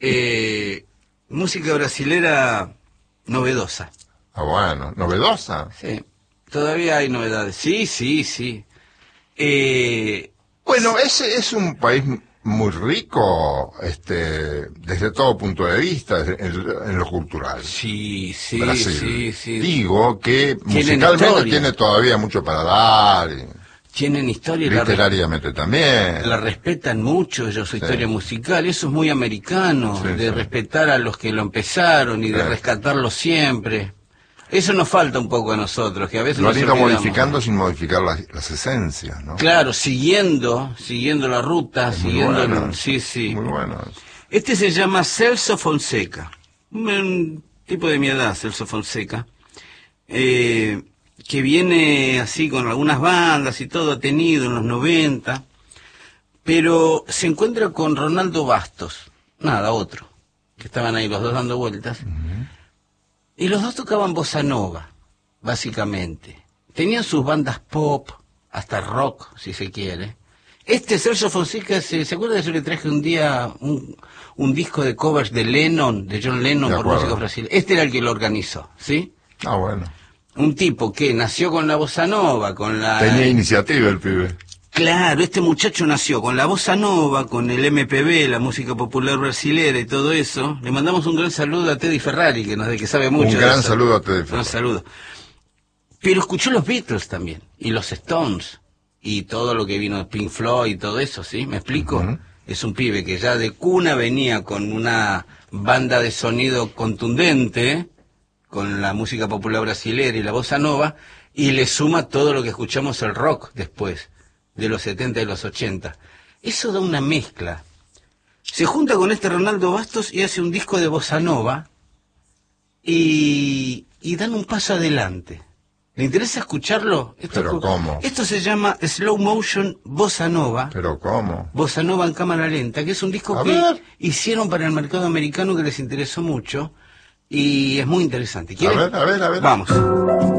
Música brasilera novedosa. Ah, bueno, novedosa. Sí, todavía hay novedades. Sí. Bueno, es un país muy rico, desde todo punto de vista, en lo cultural. Sí, Brasil. sí. Digo que Tienen musicalmente historia. tiene todavía mucho para dar, y Tienen historia y literariamente también. la respetan mucho ellos, su Sí. historia musical. Eso es muy americano, Sí, de sí. respetar a los que lo empezaron y de Sí. rescatarlo siempre. Eso nos falta un poco a nosotros, que a veces Lo nos han ido olvidamos. modificando sin modificar las esencias, ¿no? Claro, siguiendo la ruta, Es muy siguiendo bueno. sí. Muy bueno. Este se llama Celso Fonseca, un tipo de mi edad, Celso Fonseca, que viene así con algunas bandas y todo, ha tenido en los 90, pero se encuentra con Ronaldo Bastos, nada, otro, que estaban ahí los dos dando vueltas, y los dos tocaban bossa nova, básicamente. Tenían sus bandas pop, hasta rock, si se quiere. Celso Fonseca, ¿se acuerda de eso? Le traje un día un disco de covers de Lennon, de John Lennon, De por acuerdo. músicos brasileños. Este era el que lo organizó, ¿sí? Ah, bueno. Un tipo que nació con la bossa nova, con la... Tenía iniciativa el pibe. Claro, este muchacho nació con la bossa nova, con el MPB, la música popular brasilera y todo eso. Le mandamos un gran saludo a Teddy Ferrari, que sabe mucho. Un de gran eso. saludo a Teddy Un Ferrari. saludo. Pero escuchó los Beatles también, y los Stones, y todo lo que vino de Pink Floyd y todo eso, ¿sí? ¿Me explico? Ujú. Es un pibe que ya de cuna venía con una banda de sonido contundente, con la música popular brasilera y la bossa nova, y le suma todo lo que escuchamos el rock después, de los 70 y los 80. Eso da una mezcla. Se junta con este Ronaldo Bastos y hace un disco de bossa nova, y dan un paso adelante. ¿Le interesa escucharlo? ¿Pero cómo? Esto se llama Slow Motion Bossa Nova. ¿Pero cómo? Bossa Nova en cámara lenta, que es un disco A que ver. hicieron para el mercado americano que les interesó mucho y es muy interesante. A ver. Vamos.